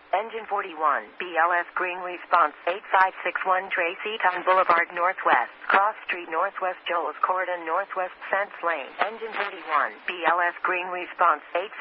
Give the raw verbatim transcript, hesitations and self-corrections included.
Engine forty-one, B L S green response, eight five six one Tracy Town Boulevard Northwest, Cross Street Northwest Joel's Corridor Northwest Fence Lane. Engine thirty-one, B L S green response, eight